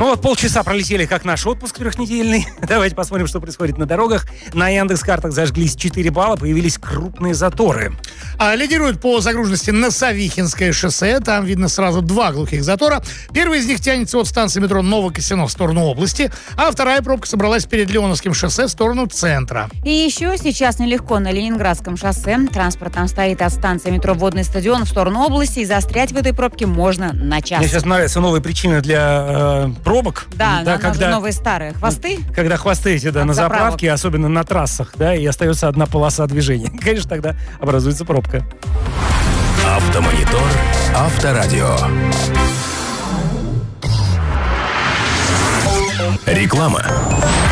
Ну вот полчаса пролетели, как наш отпуск трехнедельный. Давайте посмотрим, что происходит на дорогах. На Яндекс.Картах зажглись 4 балла, появились крупные заторы. Лидирует по загруженности Носовихинское шоссе. Там видно сразу 2 глухих затора. Первый из них тянется от станции метро Новокосино в сторону области, а вторая пробка собралась перед Леоновским шоссе в сторону центра. И еще сейчас нелегко на Ленинградском шоссе. Транспорт там стоит от станции метро Водный стадион в сторону области, и застрять в этой пробке можно на час. Мне сейчас нравятся новые причины для пробок. Да, когда новые старые хвосты. Когда хвосты эти, на заправке, особенно на трассах, и остается одна полоса движения. Конечно, тогда образуется пробка. Автомонитор, Авторадио. Реклама.